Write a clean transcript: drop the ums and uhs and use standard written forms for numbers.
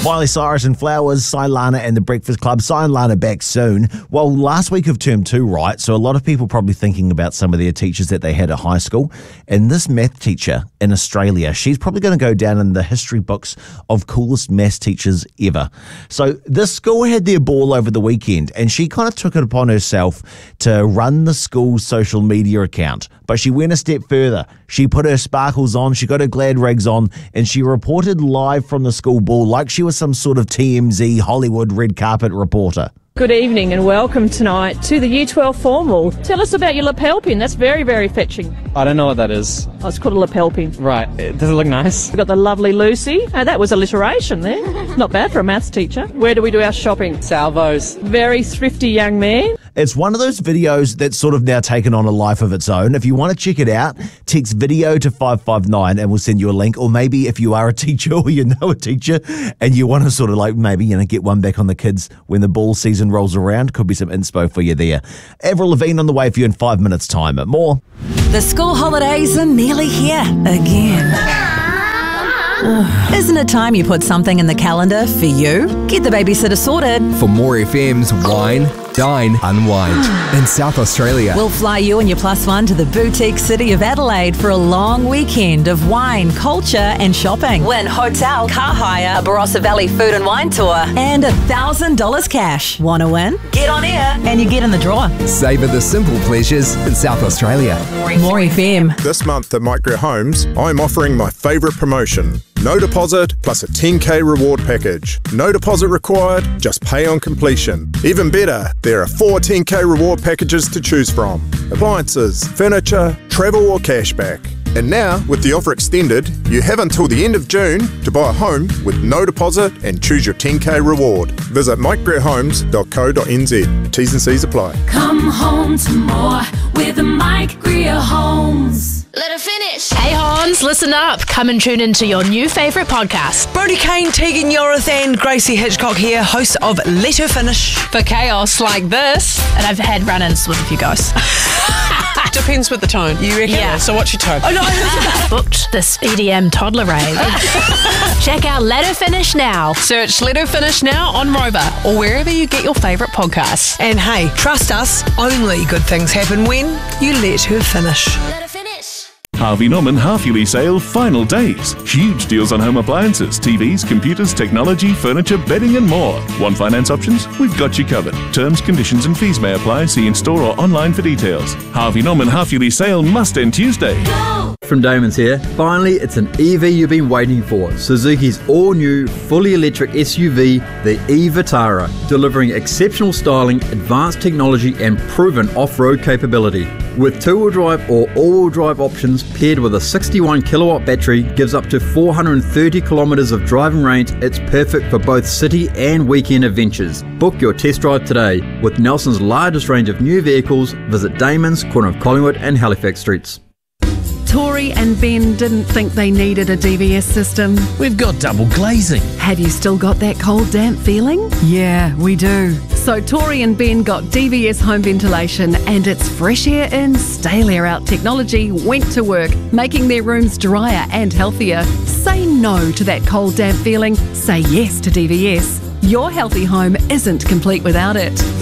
Miley Cyrus and Flowers, Silana and the Breakfast Club. Silana back soon. Well, last week of term 2, right? So a lot of people probably thinking about some of their teachers that they had at high school. And this math teacher in Australia, she's probably going to go down in the history books of coolest maths teachers ever. So this school had their ball over the weekend, and she kind of took it upon herself to run the school's social media account. But she went a step further. She put her sparkles on, she got her glad rags on, and she reported live from the school ball like she was some sort of TMZ Hollywood red carpet reporter. Good evening and welcome tonight to the Year 12 formal. Tell us about your lapel pin. That's very, very fetching. I don't know what that is. Oh, it's called a lapel pin. Right. Does it look nice? We've got the lovely Lucy. Oh, that was alliteration there. Not bad for a maths teacher. Where do we do our shopping? Salvos. Very thrifty young man. It's one of those videos that's sort of now taken on a life of its own. If you want to check it out, text video to 559 and we'll send you a link. Or maybe if you are a teacher or you know a teacher and you want to sort of like maybe, get one back on the kids when the ball season rolls around, could be some inspo for you there. Avril Lavigne on the way for you in 5 minutes' time. More. The school holidays are nearly here again. Isn't it time you put something in the calendar for you? Get the babysitter sorted. For more FM's Wine, Dine, Unwind in South Australia. We'll fly you and your plus one to the boutique city of Adelaide for a long weekend of wine, culture and shopping. Win hotel, car hire, a Barossa Valley food and wine tour and $1,000 cash. Want to win? Get on air and you get in the draw. Savour the simple pleasures in South Australia. More FM. This month at Micro Homes, I'm offering my favourite promotion. No deposit plus a 10k reward package. No deposit required, just pay on completion. Even better, there are 4 10k reward packages to choose from. Appliances, furniture, travel or cashback. And now, with the offer extended, you have until the end of June to buy a home with no deposit and choose your 10k reward. Visit mikegrierhomes.co.nz. T's and C's apply. Come home to more with the Mike Grier Homes. Let her finish. Hey Hans, listen up. Come and tune into your new favourite podcast. Brodie Kane, Tegan Yorath and Gracie Hitchcock here, hosts of Let Her Finish. For chaos like this. And I've had run-ins with a few guys. Depends with the tone, you reckon? Yeah. So what's your tone? Oh no, booked this EDM toddler rave. Check out Let Her Finish now. Search Let Her Finish now on Rover or wherever you get your favourite podcasts. And hey, trust us, only good things happen when you let her finish. Let her finish. Harvey Norman half-yearly sale final days. Huge deals on home appliances, TVs, computers, technology, furniture, bedding and more. Want finance options? We've got you covered. Terms, conditions and fees may apply. See in store or online for details. Harvey Norman half-yearly sale must end Tuesday. Go! From Damon's here. Finally, it's an EV you've been waiting for. Suzuki's all-new, fully electric SUV, the e-Vitara, delivering exceptional styling, advanced technology and proven off-road capability. With two-wheel drive or all-wheel drive options paired with a 61 kilowatt battery gives up to 430 kilometres of driving range, it's perfect for both city and weekend adventures. Book your test drive today. With Nelson's largest range of new vehicles, visit Damon's, corner of Collingwood and Halifax Streets. Tori and Ben didn't think they needed a DVS system. We've got double glazing. Have you still got that cold, damp feeling? Yeah, we do. So Tori and Ben got DVS home ventilation and its fresh air in, stale air out technology went to work, making their rooms drier and healthier. Say no to that cold, damp feeling. Say yes to DVS. Your healthy home isn't complete without it.